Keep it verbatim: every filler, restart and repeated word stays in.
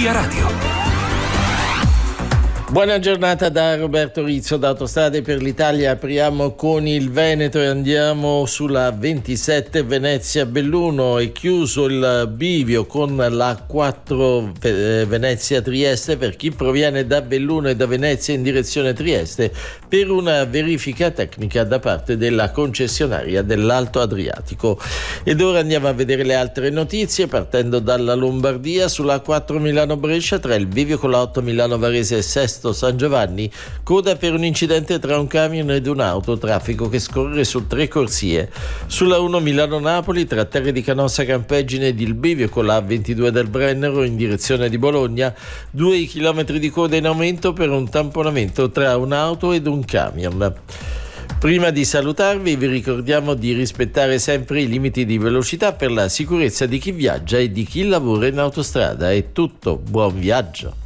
Via Radio. Buona giornata da Roberto Rizzo da Autostrade per l'Italia. Apriamo con il Veneto e andiamo sulla ventisette Venezia-Belluno. È chiuso il bivio con la quattro Venezia-Trieste per chi proviene da Belluno e da Venezia in direzione Trieste per una verifica tecnica da parte della concessionaria dell'Alto Adriatico. Ed ora andiamo a vedere le altre notizie partendo dalla Lombardia. Sulla quattro Milano-Brescia tra il bivio con la otto Milano-Varese e Sesto San Giovanni, coda per un incidente tra un camion ed un'auto, traffico che scorre su tre corsie. Sulla uno Milano-Napoli tra Terre di Canossa Campeggine ed il bivio con la A ventidue del Brennero in direzione di Bologna, due chilometri di coda in aumento per un tamponamento tra un'auto ed un camion. Prima di salutarvi vi ricordiamo di rispettare sempre i limiti di velocità per la sicurezza di chi viaggia e di chi lavora in autostrada. È tutto, buon viaggio.